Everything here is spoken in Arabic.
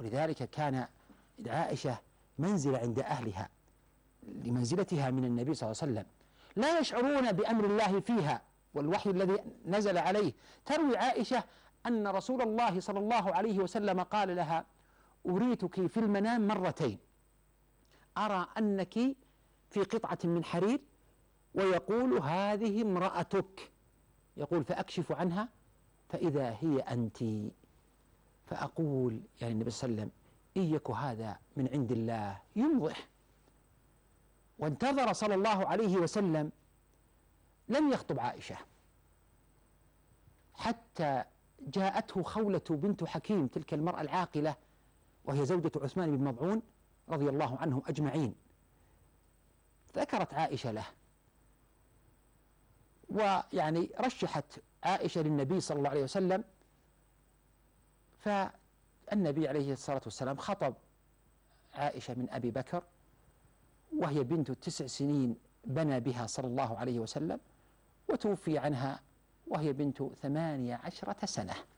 ولذلك كان عائشة منزلة عند أهلها لمنزلتها من النبي صلى الله عليه وسلم، لا يشعرون بأمر الله فيها والوحي الذي نزل عليه. تروي عائشة أن رسول الله صلى الله عليه وسلم قال لها: أريتك في المنام مرتين، أرى أنك في قطعة من حرير ويقول هذه امرأتك، يقول فأكشف عنها فإذا هي أنت، فأقول يعني النبي صلى الله عليه وسلم إن يك هذا من عند الله يمضح. وانتظر صلى الله عليه وسلم، لم يخطب عائشة حتى جاءته خولة بنت حكيم، تلك المرأة العاقلة، وهي زوجة عثمان بن مظعون رضي الله عنهم أجمعين. ذكرت عائشة له، ويعني رشحت عائشة للنبي صلى الله عليه وسلم، فالنبي عليه الصلاة والسلام خطب عائشة من أبي بكر وهي بنت 9 سنين بنى بها صلى الله عليه وسلم، وتوفي عنها وهي بنت 18 سنة.